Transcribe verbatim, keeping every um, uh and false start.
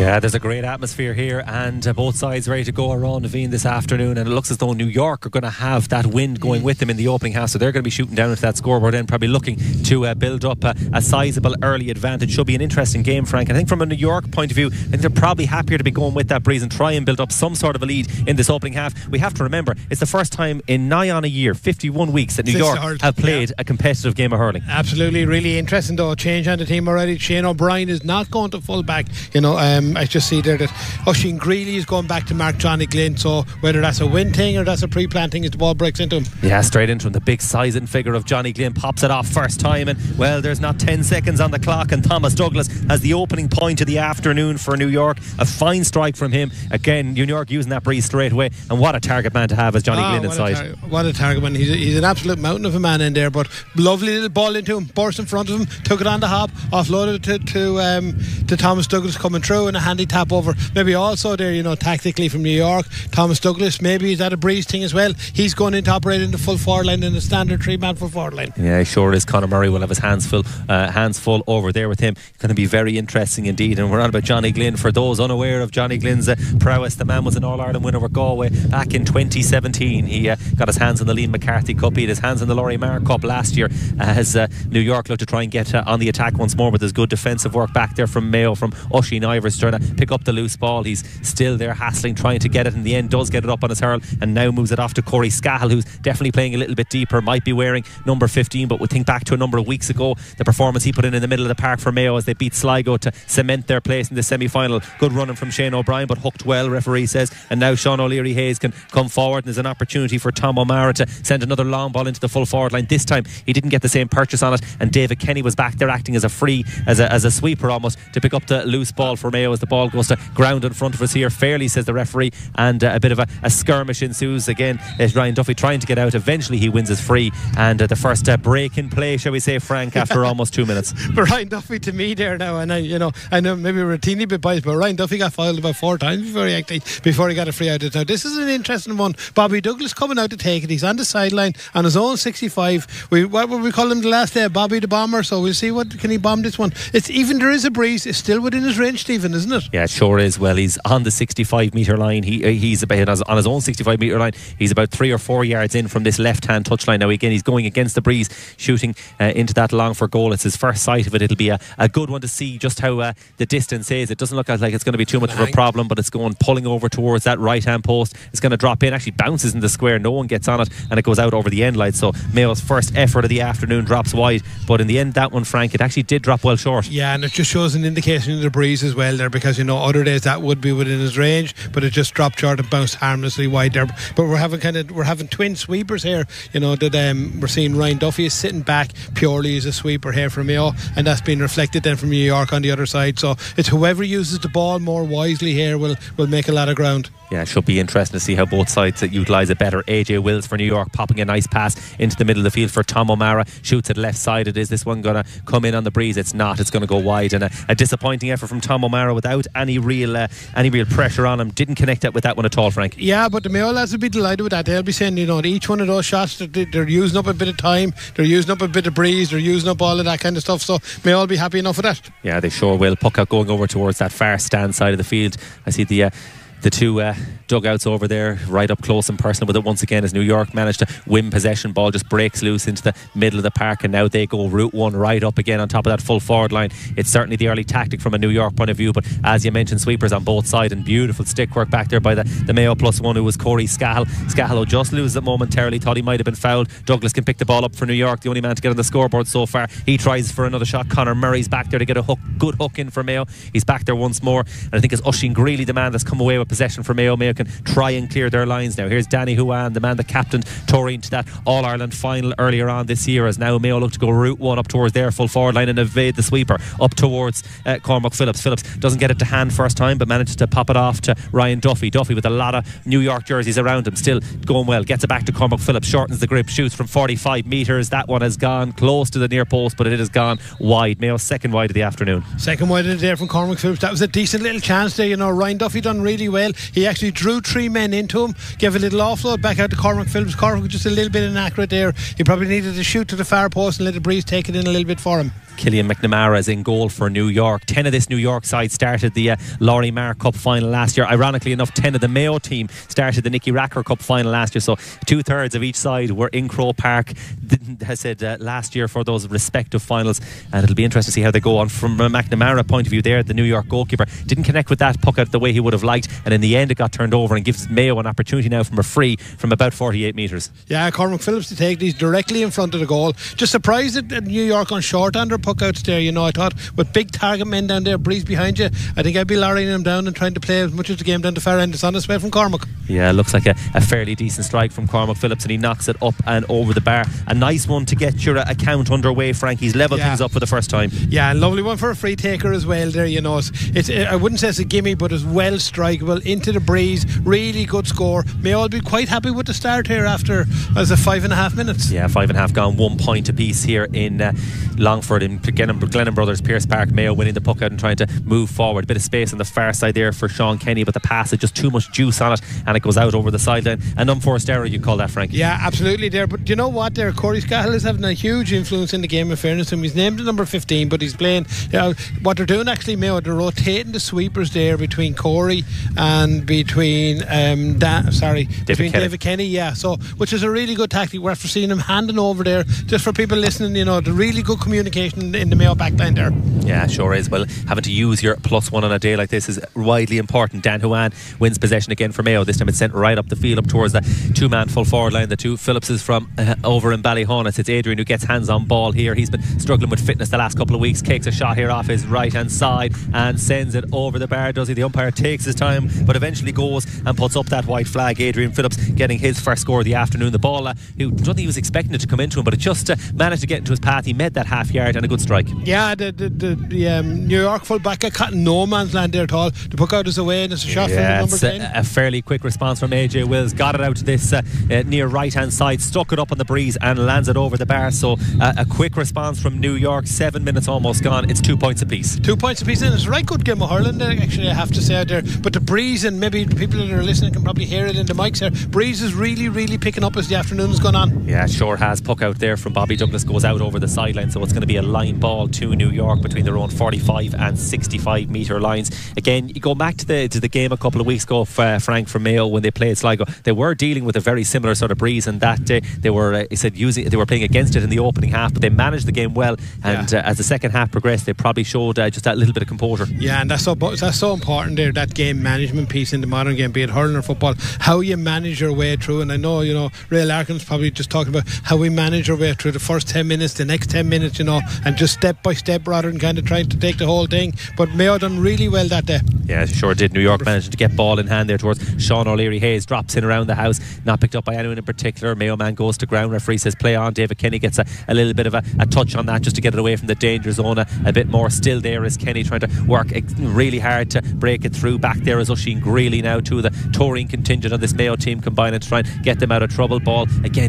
Yeah, there's a great atmosphere here, and uh, both sides ready to go around Naveen this afternoon, and it looks as though New York are going to have that wind going with them in the opening half, so they're going to be shooting down into that scoreboard and probably looking to uh, build up a, a sizable early advantage. Should be an interesting game, Frank. And I think from a New York point of view, I think they're probably happier to be going with that breeze and try and build up some sort of a lead in this opening half. We have to remember, it's the first time in nigh on a year, fifty-one weeks, that New York have played yeah. a competitive game of hurling. Absolutely, really interesting though. Change on the team already. Shane O'Brien is not going to full back. You know, um, I just see there that Oisin Greeley is going back to Mark Johnny Glynn, so whether that's a win thing or that's a pre-plan thing as the ball breaks into him. Yeah, straight into him. The big size and figure of Johnny Glynn pops it off first time, and well, there's not ten seconds on the clock, and Thomas Douglas has the opening point of the afternoon for New York. A fine strike from him. Again, New York using that breeze straight away, and what a target man to have as Johnny oh, Glynn inside. A tar- what a target man. He's, a, he's an absolute mountain of a man in there, but lovely little ball into him, burst in front of him, took it on the hop, offloaded it to, to, um, to Thomas Douglas coming through, and a handy tap over. Maybe also there, you know, tactically from New York, Thomas Douglas, maybe he's at a breeze thing as well. He's going in to operate in the full forward line in the standard three man full forward line. Yeah, sure is. Conor Murray will have his hands full, uh, hands full over there with him. It's going to be very interesting indeed. And we're on about Johnny Glynn. For those unaware of Johnny Glynn's uh, prowess, the man was an All-Ireland winner with Galway back in twenty seventeen. He uh, got his hands on the Liam McCarthy Cup. He had his hands on the Laurie Marr Cup last year as uh, New York looked to try and get uh, on the attack once more with his good defensive work back there from Mayo, from Oisin Ivers, trying to pick up the loose ball. He's still there hassling, trying to get it. In the end, does get it up on his hurl, and now moves it off to Corey Scahill, who's definitely playing a little bit deeper, might be wearing number fifteen, but we think back to a number of weeks ago, the performance he put in in the middle of the park for Mayo as they beat Sligo to cement their place in the semi-final. Good running from Shane O'Brien, but hooked well, referee says. And now Sean O'Leary Hayes can come forward, and there's an opportunity for Tom O'Mara to send another long ball into the full forward line. This time he didn't get the same purchase on it, and David Kenny was back there acting as a free, as a, as a sweeper almost, to pick up the loose ball for Mayo as the ball goes to ground in front of us here fairly, says the referee, and uh, a bit of a, a skirmish ensues again. As Ryan Duffy trying to get out, eventually he wins his free, and uh, the first uh, break in play, shall we say, Frank, after almost two minutes. But Ryan Duffy to me there now, and I, you know, I know maybe we're a teeny bit biased, but Ryan Duffy got fouled about four times before he actually before he got a free out. Now this is an interesting one. Bobby Douglas coming out to take it. He's on the sideline on his own sixty-five. We what would we call him the last day? Bobby the Bomber. So we'll see what can he bomb this one. It's even there is a breeze. It's still within his range, Stephen, isn't it? Yeah, it sure is. Well, he's on the sixty-five metre line. He he's about on his own sixty-five metre line. He's about three or four yards in from this left-hand touchline. Now again, he's going against the breeze, shooting uh, into that long for goal. It's his first sight of it. It'll be a, a good one to see just how uh, the distance is. It doesn't look like it's going to be too much of a problem, but it's going pulling over towards that right-hand post. It's going to drop in, actually bounces in the square. No one gets on it, and it goes out over the end light. So Mayo's first effort of the afternoon drops wide, but in the end, that one, Frank, it actually did drop well short. Yeah, and it just shows an indication of the breeze as well there, because you know other days that would be within his range, but it just dropped short and bounced harmlessly wide there. But we're having kind of we're having twin sweepers here. You know that um, we're seeing Ryan Duffy is sitting back purely as a sweeper here for Mayo, and that's been reflected then from New York on the other side. So it's whoever uses the ball more wisely here will will make a lot of ground. Yeah, it should be interesting to see how both sides utilise it better. A J Wills for New York popping a nice pass into the middle of the field for Tom O'Mara. Shoots it left sided. Is this one going to come in on the breeze? It's not. It's going to go wide, and a, a disappointing effort from Tom O'Mara without any real uh, any real pressure on him. Didn't connect it with that one at all, Frank. Yeah, but the Mayo lads will be delighted with that. They'll be saying, you know, each one of those shots they're, they're using up a bit of time, they're using up a bit of breeze, they're using up all of that kind of stuff. So Mayo will be happy enough with that. Yeah, they sure will. Puck out going over towards that far stand side of the field. I see the uh, the two uh, dugouts over there right up close and personal with it once again, as New York managed to win possession. Ball just breaks loose into the middle of the park, and now they go route one right up again on top of that full forward line. It's certainly the early tactic from a New York point of view, but as you mentioned, sweepers on both sides, and beautiful stick work back there by the, the Mayo plus one, who was Corey Scahill. Scahill just loses it momentarily, thought he might have been fouled. Douglas can pick the ball up for New York, the only man to get on the scoreboard so far. He tries for another shot. Conor Murray's back there to get a hook, good hook in for Mayo. He's back there once more, and I think it's Oisin Greeley, the man that's come away with possession for Mayo. Mayo can try and clear their lines now. Here's Danny Huan, the man that captained Torreen to that All-Ireland final earlier on this year, as now Mayo look to go route one up towards their full forward line and evade the sweeper up towards uh, Cormac Phillips. Phillips doesn't get it to hand first time, but manages to pop it off to Ryan Duffy. Duffy with a lot of New York jerseys around him, still going well, gets it back to Cormac Phillips, shortens the grip, shoots from forty-five metres. That one has gone close to the near post, but it has gone wide. Mayo's second wide of the afternoon. Second wide of the day from Cormac Phillips. That was a decent little chance there. You know, Ryan Duffy done really well. He actually drew drew three men into him, gave a little offload back out to Cormac Phillips. Cormac was just a little bit inaccurate there. He probably needed to shoot to the far post and let the breeze take it in a little bit for him. Killian McNamara is in goal for New York. Ten of this New York side started the uh, Laurie Marr Cup final last year. Ironically enough, ten of the Mayo team started the Nicky Racker Cup final last year. So two thirds of each side were in Croke Park, I said uh, last year for those respective finals, and it'll be interesting to see how they go on. From a McNamara point of view there, the New York goalkeeper didn't connect with that puck out the way he would have liked, and in the end it got turned over and gives Mayo an opportunity now from a free from about forty-eight metres. Yeah, Cormac Phillips to take these directly in front of the goal. Just surprised at New York on short under puck outs there, you know. I thought with big target men down there, breeze behind you, I think I'd be lorrying them down and trying to play as much as the game down the far end. It's on its way from Cormac. Yeah, looks like a, a fairly decent strike from Cormac Phillips, and he knocks it up and over the bar. A nice one to get your account underway, Frank. He's levelled yeah. things up for the first time. Yeah, lovely one for a free taker as well there, you know. It's, it's I wouldn't say it's a gimme, but it's well strikeable into the breeze. Really good score. May all be quite happy with the start here after as a five and a half minutes. Yeah, five and a half gone, one point apiece here in uh, Longford in Glennon, Glennon Brothers, Pierce Park. Mayo winning the puck out and trying to move forward. A bit of space on the far side there for Sean Kenny, but the pass is just too much juice on it and it goes out over the sideline. An unforced error, you call that, Frank? Yeah, absolutely there. But you know what there? Corey Scahill is having a huge influence in the game, in fairness to him. He's named the number fifteen, but he's playing, you know, what they're doing actually, Mayo, they're rotating the sweepers there between Corey and between um, Dan, sorry, David between Kenny. David Kenny, yeah. So, which is a really good tactic. We're after seeing him handing over there, just for people listening, you know, the really good communication in the Mayo backline there. Yeah, sure is. Well, having to use your plus one on a day like this is widely important. Dan Huan wins possession again for Mayo. This time it's sent right up the field, up towards the two-man full forward line. The two Phillipses from uh, over in Ballyhonus. It's Adrian who gets hands on ball here. He's been struggling with fitness the last couple of weeks. Kicks a shot here off his right hand side and sends it over the bar, does he? The umpire takes his time but eventually goes and puts up that white flag. Adrian Phillips getting his first score of the afternoon. The ball, uh, I don't think he was expecting it to come into him, but it just uh, managed to get into his path. He made that half yard and a good strike. Yeah, the the, the, the um, New York full back got caught in no man's land there at all. The puck out is away and it's a shot yeah, from the number it's ten. A, a fairly quick response from A J Wills. Got it out to this uh, uh, near right hand side, stuck it up on the breeze and lands it over the bar. So uh, a quick response from New York. Seven minutes almost gone. It's two points apiece. Two points apiece, and it's a right good game of hurling there, actually, I have to say out there. But the breeze, and maybe the people that are listening can probably hear it in the mics here, breeze is really really picking up as the afternoon has gone on. Yeah, sure has. Puck out there from Bobby Douglas goes out over the sideline, so it's going to be a line ball to New York between their own forty-five and sixty-five metre lines. Again, you go back to the to the game a couple of weeks ago, uh, Frank, for Mayo when they played Sligo. They were dealing with a very similar sort of breeze, and that day they were uh, he said using they were playing against it in the opening half, but they managed the game well, and yeah. uh, as the second half progressed they probably showed uh, just that little bit of composure. Yeah, and that's so that's so important there, that game management piece in the modern game, be it hurling or football, how you manage your way through. And I know, you know, Ray Larkin's probably just talking about how we manage our way through the first ten minutes, the next ten minutes, you know, and just step by step rather than kind of trying to take the whole thing. But Mayo done really well that day. Yeah, sure did. New York managed to get ball in hand there towards Sean O'Leary. Hayes drops in around the house, not picked up by anyone in particular. Mayo man goes to ground, referee says play on. David Kenny gets a, a little bit of a, a touch on that just to get it away from the danger zone a, a bit more. Still there is Kenny trying to work really hard to break it through. Back there is Oisin Greeley now, to the touring contingent of this Mayo team combining to try and get them out of trouble. Ball again